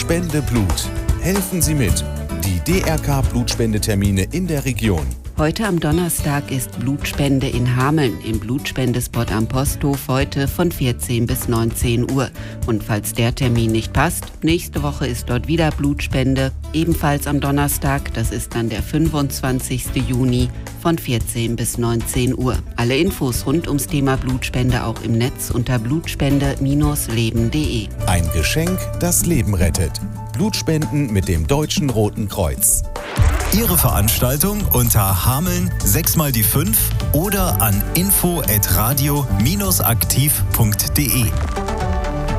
Spende Blut. Helfen Sie mit. Die DRK-Blutspendetermine in der Region. Heute am Donnerstag ist Blutspende in Hameln im Blutspendespot am Posthof heute von 14 bis 19 Uhr. Und falls der Termin nicht passt, nächste Woche ist dort wieder Blutspende, ebenfalls am Donnerstag, das ist dann der 25. Juni von 14 bis 19 Uhr. Alle Infos rund ums Thema Blutspende auch im Netz unter blutspende-leben.de. Ein Geschenk, das Leben rettet. Blutspenden mit dem Deutschen Roten Kreuz. Ihre Veranstaltung unter Hameln 6x5 oder an info@radio-aktiv.de.